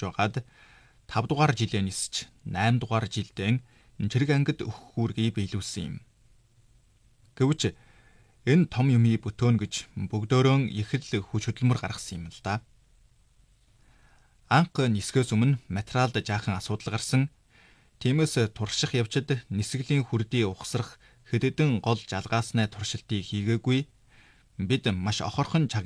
байгаад 5 дугаар жилээ нисч 8 дугаар жилдээ цэрэг ангид өгөх үүргийг биелүүлсэн юм. Гэвч энэ том юмыг бүтөөнө гэж бөгдөөрөө их л хүч хөдөлмөр гаргасан юм л да. Анх нисгээс өмнө материалд жаахан асуудал гарсан. Тиймээс турших явцад нисгэлийн хүрдий ухсрах хэдэн гол жалгааснай туршилтыг хийгээгүй. Бид маш охорхон